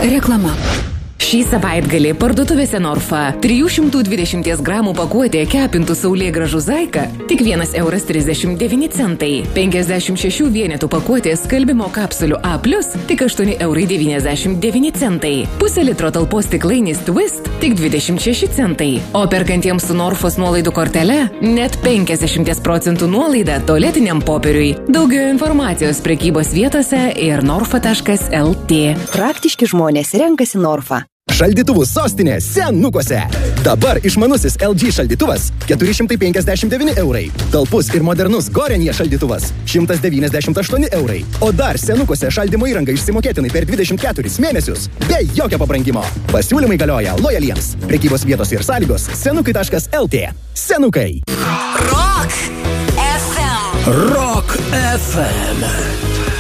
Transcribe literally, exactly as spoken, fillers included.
Reklama. Šį savaitgalį parduotuvėse Norfa trijų šimtų dvidešimt gramų pakuotė kepintų saulėgrąžų zaika tik vienas euras trisdešimt devyni centai. penkiasdešimt šešių vienetų pakuotė skalbimo kapsulių A plus tik aštuoni eurai devyniasdešimt devyni centai. Pusė litro talpos stiklainis Twist tik dvidešimt šeši centai. O perkantiems su Norfos nuolaidų kortele net penkiasdešimt procentų nuolaida tualetiniam popieriui. Daugiau informacijos prekybos vietose ir norfa taškas el tė. Praktiški žmonės renkasi Norfa. Šaldytuvų sostinė Senukuose. Dabar išmanusis L G šaldytuvas keturi šimtai penkiasdešimt devyni eurai. Talpus ir modernus Gorenje šaldytuvas šimtas devyniasdešimt aštuoni eurai. O dar Senukuose šaldymo įranga išsimokėtinai per dvidešimt keturis mėnesius be jokio pabrangimo. Pasiūlymai galioja lojaliems. Prekybos vietos ir sąlygos senukai taškas el tė. Senukai. Rock F M. Rock F M.